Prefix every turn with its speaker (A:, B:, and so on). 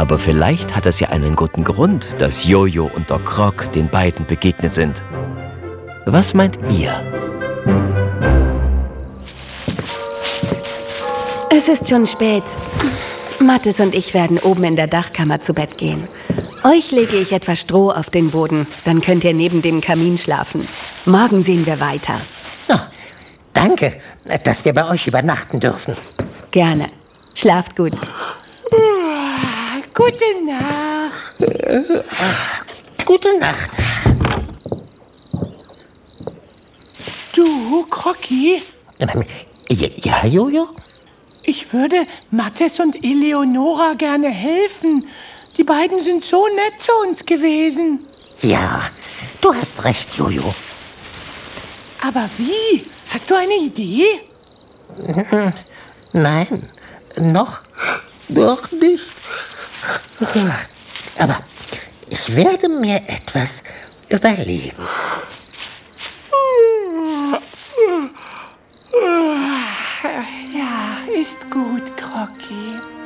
A: Aber vielleicht hat es ja einen guten Grund, dass Jojo und Doc Croc den beiden begegnet sind. Was meint ihr?
B: Es ist schon spät. Mathis und ich werden oben in der Dachkammer zu Bett gehen. Euch lege ich etwas Stroh auf den Boden, dann könnt ihr neben dem Kamin schlafen. Morgen sehen wir weiter.
C: Oh, danke, dass wir bei euch übernachten dürfen.
B: Gerne. Schlaft gut.
D: Gute Nacht.
C: Gute Nacht.
D: Du, Crocky,
C: Ja, Jojo?
D: ich würde Mathis und Eleonora gerne helfen. Die beiden sind so nett zu uns gewesen.
C: Ja, du hast recht, Jojo.
D: Aber wie? Hast du eine Idee?
C: Nein, noch nicht. Aber ich werde mir etwas überlegen.
D: Ja, ist gut, Crocky.